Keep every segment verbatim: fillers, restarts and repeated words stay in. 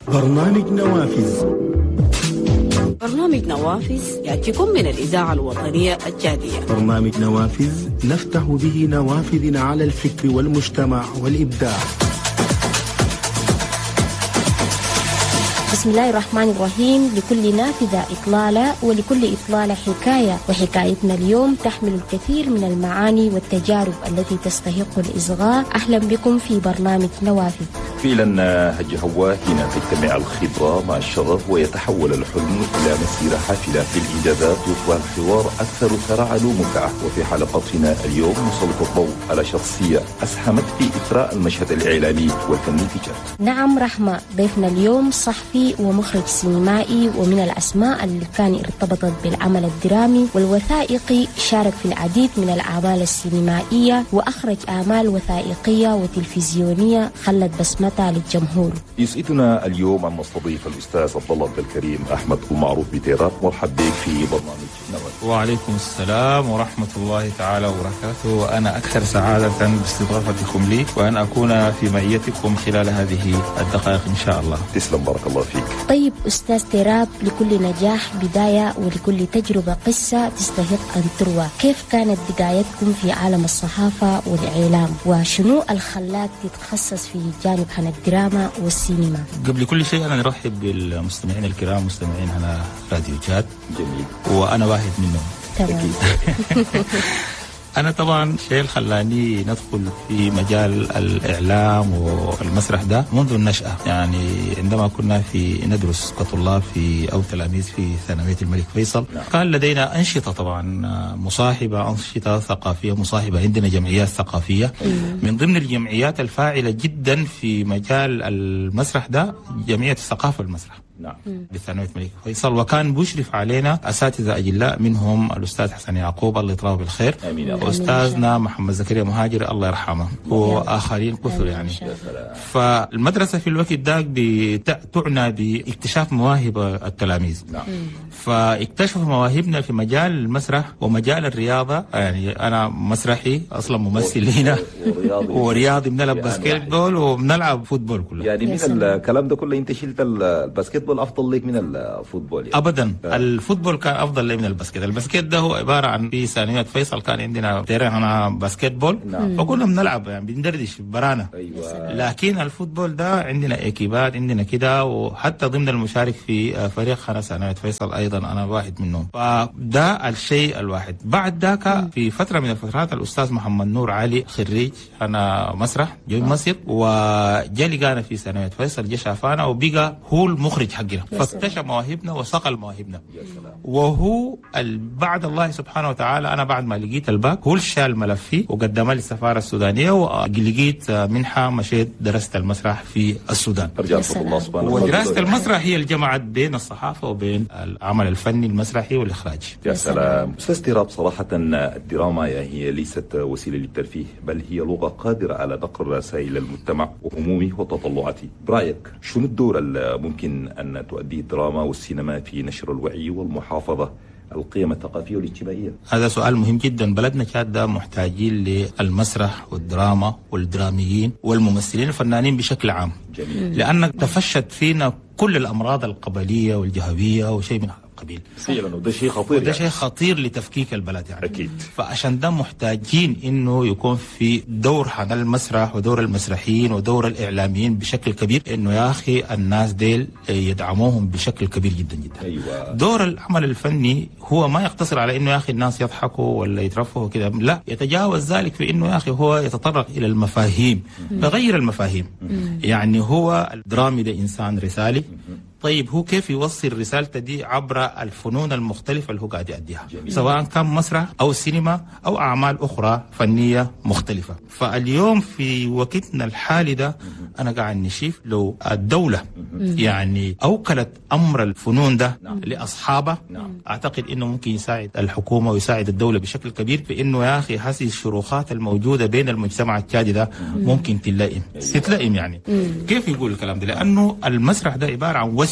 برنامج نوافذ. برنامج نوافذ يأتيكم من الإذاعة الوطنية التشادية. برنامج نوافذ نفتح به نوافذ على الفكر والمجتمع والإبداع. بسم الله الرحمن الرحيم. لكل نافذة إطلالة ولكل إطلالة حكاية، وحكايتنا اليوم تحمل الكثير من المعاني والتجارب التي تستحق الإصغاء. أهلا بكم في برنامج نوافذ. فعلا هج هوا هنا تجتمع الخبرة مع الشغف ويتحول الحلم إلى مسيرة حافلة بالإنجازات، يصبح الحوار أكثر ثراء ومتعة. وفي حلقتنا اليوم نسلط الضوء على شخصية أسهمت في إثراء المشهد الإعلامي والفني في تشاد. نعم رحمة، ضيفنا اليوم صحفي ومخرج سينمائي، ومن الأسماء اللي كان ارتبطت بالعمل الدرامي والوثائقي. شارك في العديد من الأعمال السينمائية وأخرج أعمال وثائقية وتلفزيونية خلت بسمتها للجمهور. يسعدنا اليوم أن نستضيف الأستاذ عبد الله عبد الكريم أحمد المعروف بتيراب. مرحبا بك في برنامج نوافذ. وعليكم السلام ورحمة الله تعالى وبركاته، وأنا أكثر سعادة باستضافتكم لي وأن أكون في معيتكم خلال هذه الدقائق إن شاء الله. تسلم، بارك الله فيك. طيب أستاذ تيراب، لكل نجاح بداية ولكل تجربة قصة تستحق أن تروى. كيف كانت بدايتكم في عالم الصحافة والإعلام، وشنو الخلاك تتخصص في جانب عن الدراما والسينما؟ قبل كل شيء أنا نرحب بالمستمعين الكرام، مستمعين على راديو تشاد. جميل. وأنا واحد منهم. تمام. أنا طبعا شيء خلاني ندخل في مجال الإعلام والمسرح ده منذ النشأة. يعني عندما كنا في ندرس كطلاب في أو تلاميذ في ثانوية الملك فيصل، كان لدينا أنشطة طبعا مصاحبة، أنشطة ثقافية مصاحبة. عندنا جمعيات ثقافية. من ضمن الجمعيات الفاعلة جدا في مجال المسرح ده جمعية الثقافة والمسرح. نعم. بثانوية الملك فيصل، وكان بيشرف علينا أساتذة أجلاء، منهم الأستاذ حسن يعقوب الله يطلعه بالخير، آمين. وأستاذنا محمد زكريا مهاجر الله يرحمه، وآخرين كثر يعني. فالمدرسة في الوقت ده تعنى باكتشاف مواهب التلاميذ. نعم. فاكتشفوا مواهبنا في مجال المسرح ومجال الرياضة. يعني أنا مسرحي أصلا، ممثل هنا ورياضي، بنلعب باسكت بول وبنلعب فوتبول كله. يعني من الكلام ده كله أنت شلت الباسكت بول أفضل لك من الفوتبول يعني. أبدا. آه. الفوتبول كان أفضل لي من الباسكت. الباسكت ده هو عبارة عن في ثانوية فيصل كان عندنا أنا باسكت بول. نعم. فكنا بنلعب يعني بندردش برانا. أيوة. لكن الفوتبول ده عندنا إكيبات، عندنا كده، وحتى ضمن المشارك في فريق خانة ثانوية فيصل أيضا أنا واحد منهم. فده الشيء الواحد. بعد ذاك في فترة من الفترات الأستاذ محمد نور علي خريج أنا مسرح جو مصر، وجا لقانا في ثانوية فيصل، جا شافانا وبقى هو المخرج حقنا، فاكتشف مواهبنا وصقل مواهبنا. وهو بعد الله سبحانه وتعالى، أنا بعد ما لقيت الباك هو شال ملفي وقدمها للسفارة السودانية، ولقيت منحة مشيت درست المسرح في السودان. ودراسة المسرح هي اللي جمعت بين الصحافة وبين العمل الفني المسرحي والإخراج. يا سلام. أستاذ تيراب، صراحة الدراما هي ليست وسيلة للترفيه، بل هي لغة قادرة على نقل رسائل المجتمع وهمومه وتطلعاته. برأيك شنو الدور الممكن أن تؤديه الدراما والسينما في نشر الوعي والمحافظة القيم الثقافية والاجتماعية؟ هذا سؤال مهم جدا. بلدنا كاد محتاجين للمسرح والدراما والدراميين والممثلين الفنانين بشكل عام. جميل. لأن تفشت فينا كل الأمراض القبلية والجهوية وشيء من القبيل. فعلا. وده شيء خطير. وده يعني. شيء خطير لتفكيك البلد يعني. أكيد. فعشان ده محتاجين إنه يكون في دور عن المسرح ودور المسرحيين ودور الإعلاميين بشكل كبير، إنه يا أخي الناس ديل يدعموهم بشكل كبير جدا جدا. أيوة. دور العمل الفني هو ما يقتصر على إنه يا أخي الناس يضحكوا ولا يترفهوا كده، لا، يتجاوز ذلك في إنه يا أخي هو يتطرق إلى المفاهيم، بغير المفاهيم. يعني هو الدرامي ده إنسان رسالي. طيب هو كيف يوصل رسالته دي عبر الفنون المختلفة اللي هو قاعد يأديها، سواء كان مسرح أو سينما أو أعمال أخرى فنية مختلفة. فاليوم في وقتنا الحالي ده أنا قاعد نشوف لو الدولة يعني أوكلت أمر الفنون ده لأصحابه، أعتقد إنه ممكن يساعد الحكومة ويساعد الدولة بشكل كبير في إنه يا أخي هذه الشروخات الموجودة بين المجتمع التشادي ده ممكن تلائم تتلائم. يعني كيف يقول الكلام ده؟ لأنه المسرح ده عبارة عن وسيلة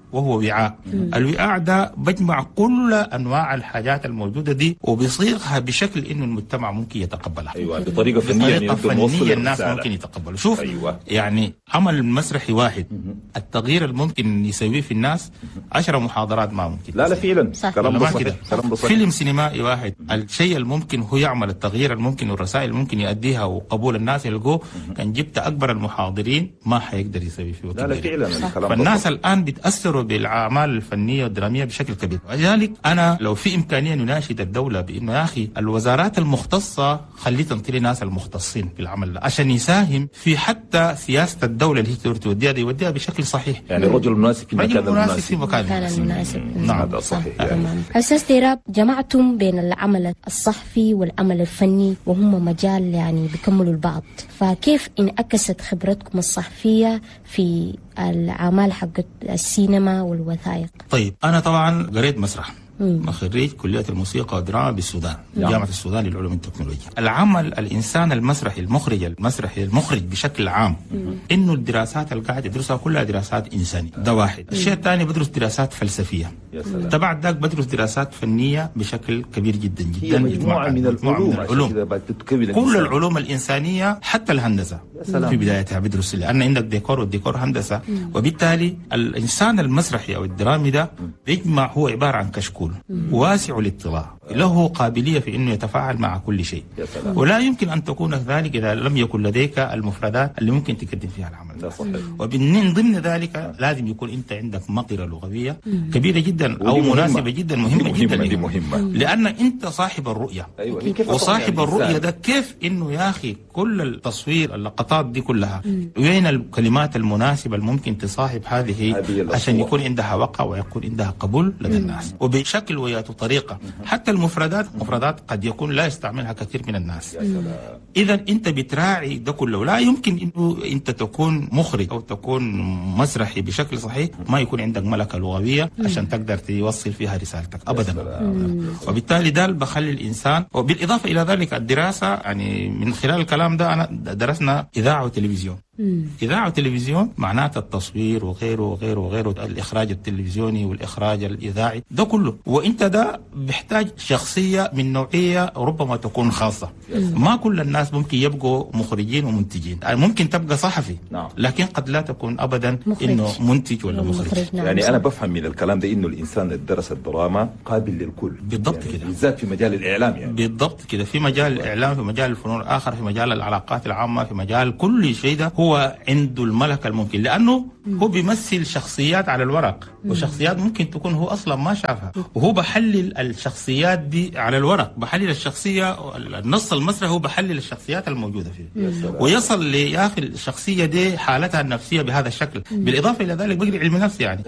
وهو وعاء. الوعاء ده بجمع كل انواع الحاجات الموجوده دي وبيصيغها بشكل انه المجتمع ممكن يتقبلها. ايوه بطريقه فنيه بطريقه فنيه الناس ممكن يتقبلوا. شوف أيوة. يعني عمل مسرحي واحد التغيير الممكن يسويه في الناس عشرة محاضرات ما ممكن. لا لا فعلا كلام بسيط. فيلم سينمائي واحد الشيء الممكن هو يعمل التغيير الممكن والرسائل الممكن يؤديها وقبول الناس يلقوه كان جبت اكبر المحاضرين ما حيقدر يسوي فيه. لا لا فعلا. فالناس الان بيتاثروا بالاعمال الفنيه والدراميه بشكل كبير. ولذلك انا لو في امكانيه نناشد الدوله بانه يا اخي الوزارات المختصه خليه تنطي ناس المختصين في العمل ده عشان يساهم في حتى سياسه الدوله اللي هي توديها دي يوديها بشكل صحيح. يعني الرجل المناسب في المكان المناسب في مكان المناسب. نعم هذا صحيح. يعني. أستاذ ديراب جمعتم بين العمل الصحفي والعمل الفني وهم مجال يعني بيكملوا البعض، فكيف انعكست خبرتكم الصحفية في الأعمال حقت السينما والوثائق؟ طيب أنا طبعا قريت مسرح، خريج كلية الموسيقى والدراما بالسودان، نعم. جامعة السودان للعلوم والتكنولوجيا. العمل الإنسان المسرحي المخرج المسرحي المخرج بشكل عام مم. إنه الدراسات اللي قاعد يدرسها كلها دراسات إنسانية، ده واحد. الشيء الثاني بدرس دراسات فلسفية، تبع ذاك بدرس دراسات فنية بشكل كبير جدا جدا. هي مجموعة من العلوم، العلوم. كل العلوم الإنسانية حتى الهندسة في بدايتها بدرس، لأن عندك ديكور والديكور هندسة، مم. وبالتالي الإنسان المسرحي أو الدرامي ده بيجمع هو عبارة عن كشكول واسع الاطلاع، له قابلية في أنه يتفاعل مع كل شيء، ولا يمكن أن تكون ذلك إذا لم يكن لديك المفردات اللي ممكن تقدم فيها العمل. ومن ضمن ذلك لازم يكون أنت عندك مقدرة لغوية كبيرة جدا أو مناسبة جدا مهمة جدا دي مهمة. لأن أنت صاحب الرؤية. أيوة. وصاحب الرؤية ده كيف أنه يا أخي كل التصوير اللقطات دي كلها وين الكلمات المناسبة الممكن تصاحب هذه عشان يكون عندها وقع ويكون عندها قبول لدى الناس وبشكل ويات طريقة. حتى المفردات مفردات قد يكون لا يستعملها كثير من الناس. إذا أنت بتراعي ده كله. لا يمكن أنه أنت تكون مخرج أو تكون مسرحي بشكل صحيح ما يكون عندك ملكة لغوية عشان تقدر توصل فيها رسالتك أبدا. وبالتالي ده بخلي الإنسان. وبالإضافة إلى ذلك الدراسة يعني من خلال الكلام ده أنا درسنا إذاعة وتلفزيون. إذاعة وتلفزيون معناته التصوير وغيره وغيره وغيره، الإخراج التلفزيوني والإخراج الإذاعي ده كله. وإنت ده بيحتاج شخصية من نوعية ربما تكون خاصة. ما كل الناس ممكن يبقوا مخرجين ومنتجين، يعني ممكن تبقى صحفي نعم. لكن قد لا تكون أبدا مخرج. إنه منتج ولا مخرج, مخرج. نعم. يعني أنا بفهم من الكلام ده إنه الإنسان اللي درس الدراما قابل للكل بالضبط يعني كده، بالذات في مجال الإعلام يعني بالضبط كده، في مجال الإعلام، في مجال الفنون الآخر، في مجال العلاقات العامة، في مجال كل شيء ده هو عنده الملكة الممكن، لأنه مم. هو بيمثل شخصيات على الورق مم. وشخصيات ممكن تكون هو أصلا ما شافها، وهو بحلل الشخصيات دي على الورق، بحلل الشخصية النص المسرحي، هو بحلل الشخصيات الموجودة فيه ويصل ليا أخي الشخصية دي حالتها النفسية بهذا الشكل. مم. بالإضافة إلى ذلك بقري علم نفس يعني،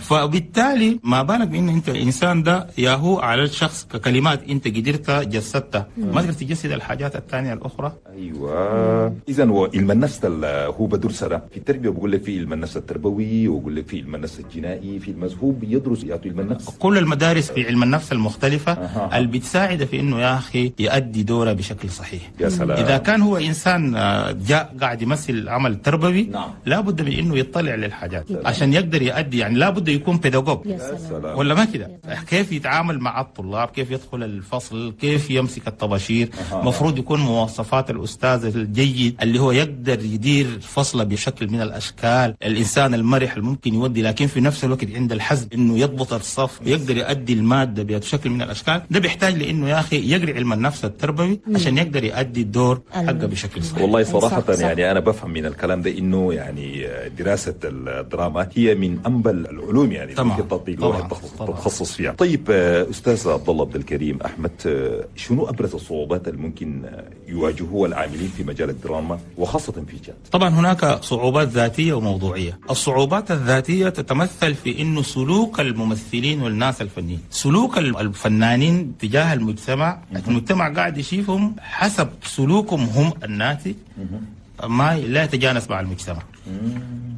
فبالتالي ما بالك بأن أنت الإنسان ده يا هو على الشخص ككلمات أنت قدرت جسدتها، ما تقدر تجسد الحاجات الثانية الأخرى. أيوة. إذا هو علم النفس هو بدرس في التربية، بقول لك في علم النفس التربوي، وبقول لك في علم النفس الجنائي، في المذهوب يدرس يعطي علم النفس. كل المدارس في علم النفس المختلفة أه. اللي بتساعد في انه يا اخي يؤدي دوره بشكل صحيح. يا سلام. اذا كان هو انسان جاء قاعد يمثل عمل تربوي نعم. لا بد من انه يطلع للحاجات عشان يقدر يؤدي، يعني لا بد يكون بيداغوج ولا ما كده، كيف يتعامل مع الطلاب، كيف يدخل الفصل، كيف يمسك الطباشير، مفروض أه. يكون مواصفات الاستاذ الجيد اللي هو يقدر يدير فصله بشكل من الاشكال، الانسان المرح الممكن يودي، لكن في نفس الوقت عند الحزم انه يضبط الصف ويقدر يؤدي الماده بشكل من الاشكال. ده بيحتاج لانه يا اخي يقرا علم النفس التربوي عشان يقدر يؤدي الدور حقه بشكل صحيح. والله صراحه صح صح. يعني انا بفهم من الكلام ده انه يعني دراسه الدراما هي من انبل العلوم يعني ممكن تطبيق الواحد تتخصص فيها. طيب استاذ عبد الله عبد الكريم احمد، شنو ابرز الصعوبات اللي ممكن يواجهوها العاملين في مجال الدراما وخاصه في جاد؟ طبعا هناك صعوبات ذاتيه وموضوعيه. الصعوبات الذاتيه تتمثل في انه سلوك الممثلين والناس الفنيين، سلوك الفنانين تجاه المجتمع، المجتمع قاعد يشوفهم حسب سلوكهم هم الناتج، ما لا يتجانس مع المجتمع.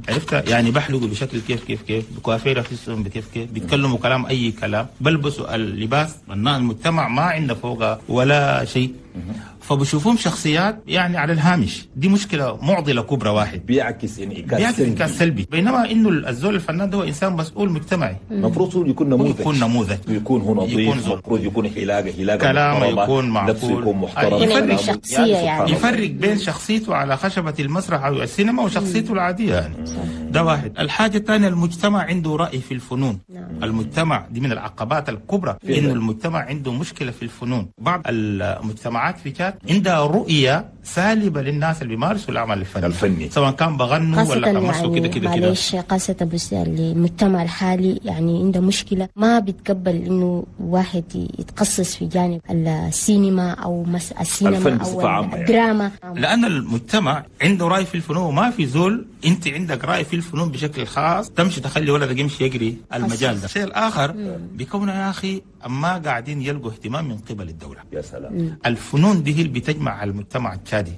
عرفت يعني بحلقوا بشكل كيف كيف كيف، بكوافيره في السن بكيف كيف، بيتكلموا كلام اي كلام، بلبسوا اللباس المجتمع ما عنده فوقه ولا شيء، فبشوفهم شخصيات يعني على الهامش. دي مشكله معضله كبرى واحد، بيعكس انعكاس بيعكس انعكاس سلبي. بينما انه الزول الفنان ده هو انسان مسؤول مجتمعي، المفروض يكون نموذج، يكون نموذج، يكون هو نظيف، المفروض يكون حلاقه حلاقه كلامه يكون معقول، نفسه يكون محترم، يفرق شخصيه يعني يفرق بين شخصيته على خشبه المسرح او السينما وشخصيته العاديه يعني. ده واحد. الحاجه الثانيه، المجتمع عنده راي في الفنون. المجتمع دي من العقبات الكبرى في انه المجتمع عنده مشكله في الفنون. بعض المجتمعات في تشاد عندها رؤيه سالبه للناس اللي بيمارسوا العمل الفني الفني سواء كان بغنوا ولا حمسوا يعني كده كده كده. معلش قاسة بس المجتمع الحالي يعني عنده مشكله، ما بيتقبل انه واحد يتخصص في جانب السينما او مس السينما او الدراما يعني. لان المجتمع عنده راي في الفنون، وما في زول انت عندك راي في الفنون بشكل خاص تمشي تخلي ولدك يمشي يجري المجال ده. الشيء الاخر بيكونوا يا اخي اما قاعدين يلقوا اهتمام من قبل الدوله. يا سلام. الفنون دي هي اللي بتجمع المجتمع التشادي.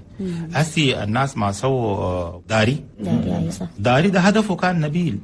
هسي الناس ما سووا داري داري, داري ده هدفه كان نبيل،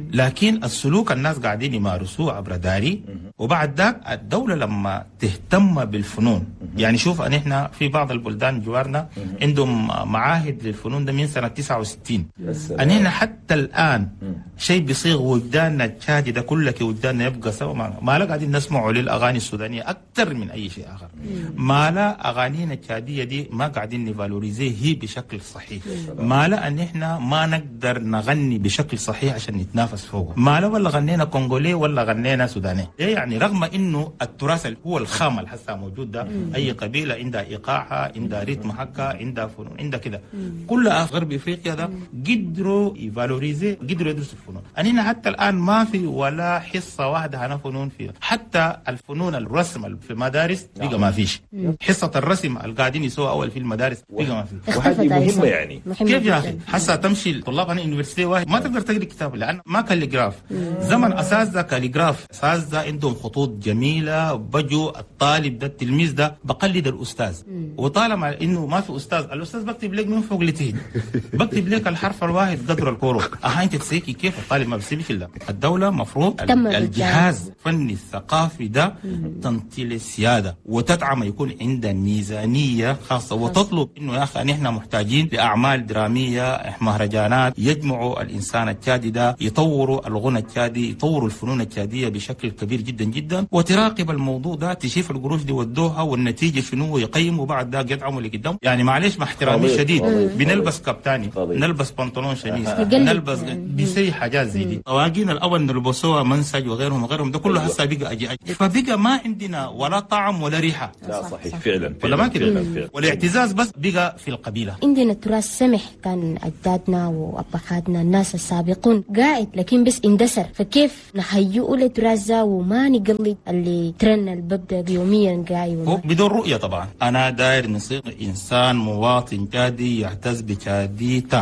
لكن السلوك الناس قاعدين يمارسوه عبر داري. وبعد ذاك الدولة لما تهتم بالفنون، يعني شوف أن احنا في بعض البلدان جوارنا عندهم معاهد للفنون ده من سنة تسعة وستين، أن احنا حتى الآن شيء بيصيغ وجداننا التشادي ده كله كوجداننا يبقى سوا. ما لا قاعدين نسمعوا للأغاني السودانية أكثر من أي شيء آخر. ما لا أغانينا التشادية دي ما قاعدين نفالوريزيه هي بشكل صحيح. ما لا أن احنا ما نقدر نغني بشكل صحيح عشان نتنافس فوقه. ما لا ولا غنينا كونغولي ولا غنينا سوداني. يعني رغم انه التراث اللي هو الخام اللي هسه موجود ده، اي قبيله عندها ايقاعها، عندها ريتم حقها، عندها فنون، عندها كده. كلها في غرب افريقيا ده قدروا يفالوريزي، قدروا يدرسوا الفنون. اننا حتى الان ما في ولا حصه واحده عن فنون فيها. حتى الفنون الرسم في المدارس بقى ما فيش. حصه الرسم اللي قاعدين يسووا اول في المدارس بقى ما في. وهذه مهمه يعني. كيف يا اخي؟ هسه تمشي طلاب عن يونيفرسيتي واحد ما تقدر تقرا كتاب لان ما كاليجراف. زمن اساتذه كاليجراف، اساتذه عندهم خطوط جميله، بجوا الطالب ده التلميذ ده بقلد الاستاذ. وطالما انه ما في استاذ، الاستاذ بكتب لك من فوق لتحت، بكتب لك الحرف الواحد قدر الكورو. اها انت تسيكي كيف الطالب ما بيسيبش الا الدوله مفروض الجهاز الفني الثقافي ده تنطي السياده وتدعم، يكون عندها ميزانيه خاصه وتطلب انه يا اخي نحن محتاجين لاعمال دراميه، مهرجانات يجمعوا الانسان التشادي ده، يطوروا الغنى التشادي، يطوروا الفنون التشاديه بشكل كبير جدا جدا، وتراقب الموضوع ده، تشوف القروش دي ودوها والنتيجه شنو، يقيموا بعد ده يدعموا لقدام. يعني معلش مع احترامي الشديد بنلبس كابتاني، نلبس بنطلون شميس، نلبس بيسي حاجات زي دي. طواقين الاول نلبسوها منسج وغيرهم وغيرهم ده كله هسه بقى اجي اجي فبقى ما عندنا ولا طعم ولا ريحه. لا صحيح فعلا ولا ما كده. والاعتزاز بس بقى في القبيله. عندنا تراث سمح، كان اجدادنا وابهاتنا الناس السابقون قاعد، لكن بس اندثر. فكيف نهيئه للتراث ده وما نقلد اللي ترن اللي ببدا يوميا قاعد بدون رؤيه؟ طبعا انا داير نصير انسان مواطن جادي يعتز بجاديته،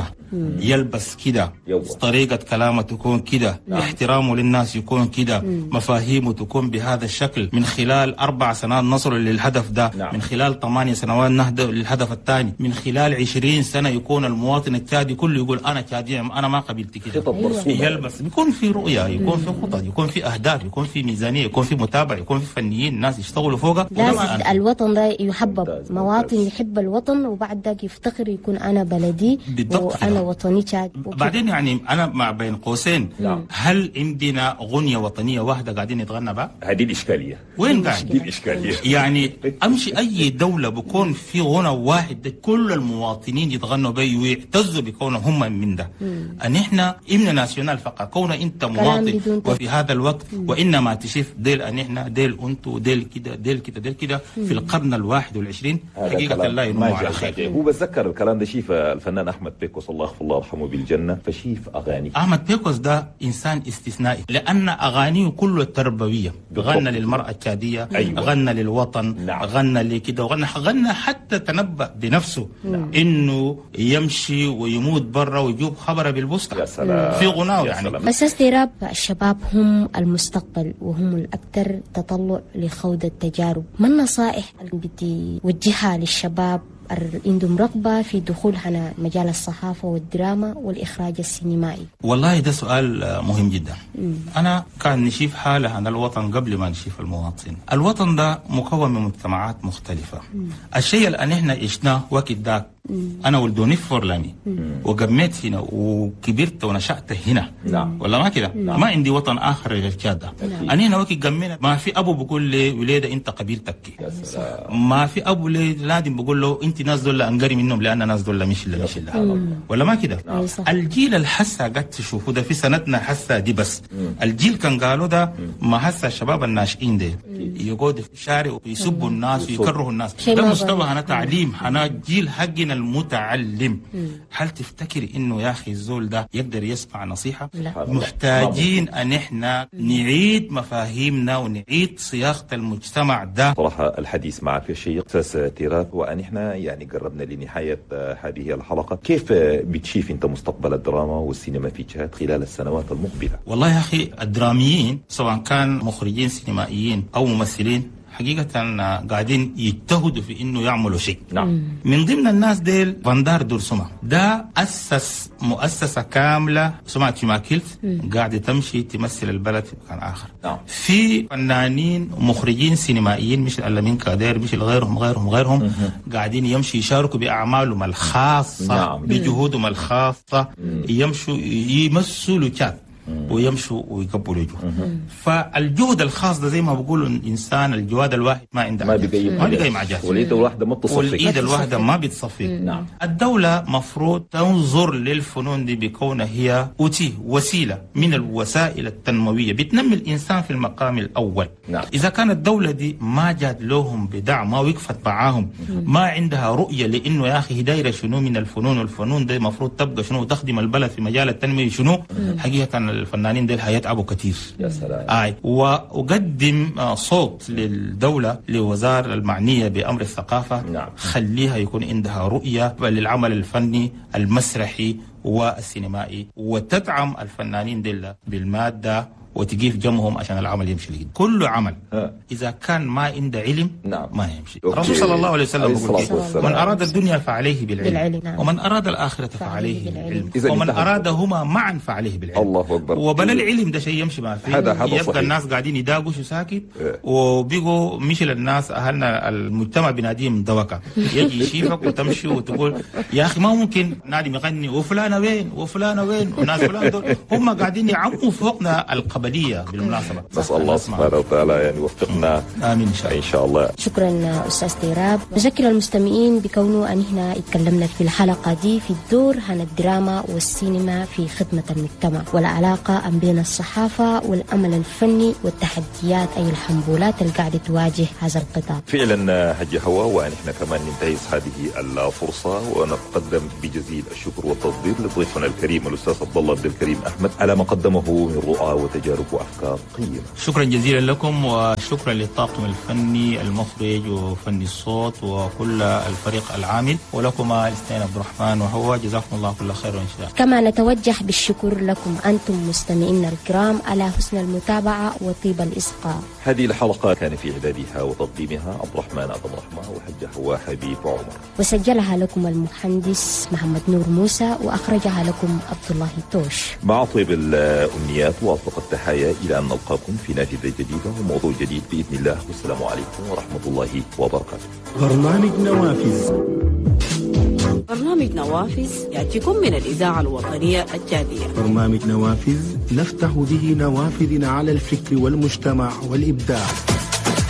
يلبس كده، طريقه كلامه تكون كده، احترامه للناس يكون كده، مفاهيمه تكون بهذا الشكل. من خلال اربع سنوات نصل للهدف ده، من خلال ثمانية سنوات نهدف للهدف الثاني، من خلال عشرين سنه يكون المواطن التشادي كله يقول انا تشادي، انا ما قبلت كده. يلبس، يكون في رؤيه، يكون في خطط، يكون في اهداف، يكون في ميزانيه، يكون في متابعه، يكون في فنيين ناس يشتغلوا فوقها. لازم الوطن ده يحبب، مواطن يحب الوطن وبعد ذاك يفتخر يكون انا بلدي وانا وطني تشاد. بعدين يعني انا مع بين قوسين، هل عندنا غنيه وطنيه واحده قاعدين نتغنى بها؟ هذه الاشكاليه. وين قاعد؟ دي الاشكاليه. يعني امشي اي دوله بكون في غنى واحد ده كل المواطنين يتغنوا به ويعتزوا بكونهم هم من ده. ان احنا امنا ناسيونال فقط، كون انت مواطن وفي هذا الوقت، وانما تشوف ديل ان احنا ديل انتو ديل كده ديل كده ديل كده في القرن الواحد والعشرين. حقيقه لا ينمو على خير. هو بتذكر الكلام ده شيف الفنان احمد بيكوس الله الله يرحمه بالجنه، فشيف اغاني احمد بيكوس ده انسان استثنائي لان اغانيه كله تربويه. غنى للمراه التشاديه، أيوة. غنى للوطن، نعم. غنى لكده، وغنى غنى حتى تنبأ بنفسه، نعم. انه يمشي ويموت برا ويجيب خبره بالبوسطه. يا سلام. في غناه يعني. بس استيراب الشباب هم المستقبل وهم الاكثر تطلع لخوض التجارب. ما النصائح اللي بدي وجهها للشباب عندهم رغبة في دخول هنا مجال الصحافة والدراما والإخراج السينمائي؟ والله ده سؤال مهم جدا. مم. أنا كان نشوف حالة عن الوطن قبل ما نشوف المواطن. الوطن ده مكون من مجتمعات مختلفة. مم. الشيء اللي احنا عشناه وقت داك، أنا ولدوني في فورلاني وقميت هنا وكبرت ونشأت هنا. نعم. ولا ما كده؟ نعم. ما عندي وطن آخر غير كده. نعم. أنا هنا وقت قمينا ما في أبو بقول لي وليدة أنت قبيلتك، ما في أبو لي لازم بقول له أنت ناس دول أنقري منهم لأن ناس دول مش اللي مش اللي ولا ما كده. نعم. الجيل الحسا قد تشوفوا ده في سنتنا حسا دي بس. مم. الجيل كان قالوا ده ما حسا الشباب الناشئين ده يقعدوا في الشارع ويسبوا الناس ويكرهوا الناس. ده مستوى هنا تعليم هنا جيل حقنا المتعلم. مم. هل تفتكر انه يا اخي الزول ده يقدر يسمع نصيحه؟ لا. محتاجين ان احنا نعيد مفاهيمنا ونعيد صياغه المجتمع ده. صراحه الحديث معك شيق استاذ تيراب، وان احنا يعني قربنا لنهايه هذه الحلقه. كيف بتشوف انت مستقبل الدراما والسينما في تشاد خلال السنوات المقبله؟ والله يا اخي الدراميين سواء كان مخرجين سينمائيين او ممثلين حقيقة قاعدين يجتهدوا في انه يعملوا شيء. نعم. من ضمن الناس ديل فاندار دورسوما ده اسس مؤسسة كاملة اسمها تيماكيلت قاعدة تمشي تمثل البلد في مكان اخر. نعم. في فنانين مخرجين سينمائيين مش الألمين كادير مش غيرهم غيرهم غيرهم مم. قاعدين يمشي يشاركوا باعمالهم الخاصة. نعم. بجهودهم الخاصة. مم. يمشوا يمثلوا تشاد ويمشوا ويقبلوا وجوه. فالجهد الخاص ده زي ما بقولوا الانسان الجواد الواحد ما عنده ما بيقيم ما بيقيم مع جهاز، والايد الواحده ما بتصفي، والايد الواحده ما بتصفي. نعم. الدوله مفروض تنظر للفنون دي بكونها هي اوتي وسيله من الوسائل التنمويه بتنمي الانسان في المقام الاول. نعم. اذا كانت الدوله دي ما جات لهم بدعم ما وقفت معاهم ما عندها رؤيه لانه يا اخي دايره شنو من الفنون، والفنون دي المفروض تبقى شنو تخدم البلد في مجال التنميه شنو، حقيقه الفنانين ديل هيتعبوا كثير. يا سلام. آي وأقدم صوت للدولة لوزارة المعنية بأمر الثقافة. نعم. خليها يكون عندها رؤية للعمل الفني المسرحي والسينمائي وتدعم الفنانين ديل بالمادة وتجيف جمهم عشان العمل يمشي لجد. كل عمل ها. إذا كان ما عنده علم. نعم. ما يمشي. الرسول صلى الله عليه وسلم يقول من أراد الدنيا فعليه بالعلم, بالعلم. نعم. ومن أراد الآخرة فعليه بالعلم, بالعلم. ومن أرادهما معا فعليه بالعلم. الله أكبر. وبلا العلم ده شيء يمشي ما فيه. هذا يبقى صحيح. الناس قاعدين يداقشوا ساكت اه. وبيجوا مش للناس أهلنا المجتمع بناديهم دوكة يجي يشيفك وتمشي وتقول يا أخي ما ممكن نادي يغني وفلانة وين وفلانة وين وناس فلان دول هم قاعدين يعموا فوقنا القبل بالمناسبة. نسأل الله سبحانه وتعالى يعني يوفقنا. آمين إن شاء الله. إن شاء الله. شكرا أستاذ تيراب. نذكر المستمعين بكونه أن هنا اتكلمنا في الحلقة دي في الدور عن الدراما والسينما في خدمة المجتمع والعلاقة بين الصحافة والعمل الفني والتحديات أي الحنبولات اللي قاعدة تواجه هذا القطاع. فعلا حجة هواء، ونحن كمان ننتهز هذه الفرصة ونقدم بجزيل الشكر والتقدير لضيفنا الكريم الأستاذ عبد الله عبد الكريم أحمد على ما قدمه من رؤى وتجارب وأفكار قيمة. شكرا جزيلا لكم وشكرا للطاقم الفني المخرج وفني الصوت وكل الفريق العامل، ولكما الاثنين عبد الرحمن وهو جزاكم الله كل خير وإن شاء الله. كما نتوجه بالشكر لكم أنتم مستمعينا الكرام على حسن المتابعة وطيب الإصغاء. هذه الحلقة كان في إعدادها وتقديمها عبد الرحمن عبد الرحمن وحجة هو حبيب عمر، وسجلها لكم المهندس محمد نور موسى، وأخرجها لكم عبد الله توش. مع طيب الأمنيات وأطلق التحايا إلى أن نلقاكم في نافذة جديدة وموضوع جديد بإذن الله، والسلام عليكم ورحمة الله وبركاته. برنامج نوافذ. برنامج نوافذ يأتيكم من الإذاعة الوطنية الجادية. برنامج نوافذ نفتح به نوافذ على الفكر والمجتمع والإبداع.